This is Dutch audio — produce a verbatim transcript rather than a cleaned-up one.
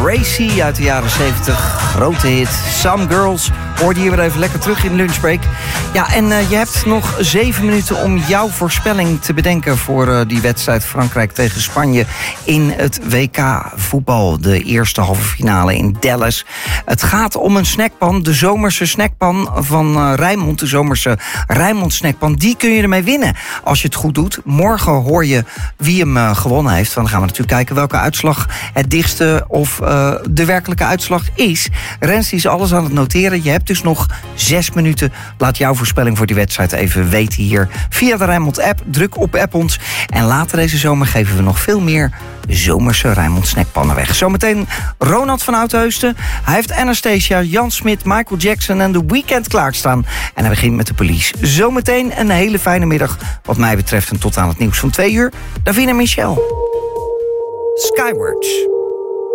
Racy uit de jaren zeventig. Grote hit. Some Girls. Hoorde je weer even lekker terug in lunchbreak. Ja, en uh, je hebt nog zeven minuten om jouw voorspelling te bedenken voor uh, die wedstrijd Frankrijk tegen Spanje in het W K voetbal. De eerste halve finale in Dallas. Het gaat om een snackpan, de zomerse snackpan van uh, Rijnmond. De zomerse Rijnmond snackpan. Die kun je ermee winnen als je het goed doet. Morgen hoor je wie hem uh, gewonnen heeft. Dan gaan we natuurlijk kijken welke uitslag het dichtste of uh, de werkelijke uitslag is. Rens is alles aan het noteren. Je hebt dus nog zes minuten. Laat jouw voorspelling voor die wedstrijd even weten hier via de Rijnmond-app. Druk op app ons. En later deze zomer geven we nog veel meer zomerse Rijnmond snackpannen weg. Zometeen Ronald van Oudheusden. Hij heeft Anastasia, Jan Smit, Michael Jackson en The Weeknd klaarstaan. En hij begint met de Police. Zometeen een hele fijne middag wat mij betreft. En tot aan het nieuws van twee uur. Davina Michel. Skywards.